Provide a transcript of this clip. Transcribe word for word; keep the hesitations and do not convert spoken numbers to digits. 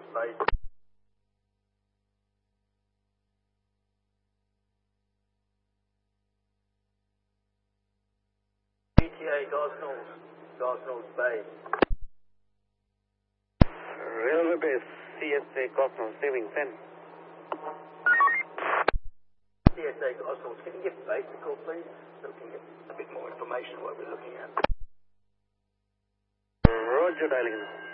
Gosnells Bay. E T A Gosnells, Gosnells Bay. Railway Base, C S A Gosnells, saving ten. C S A Gosnells, can you give base a call, please? So we can get a bit more information on what we're looking at. Roger, dialing.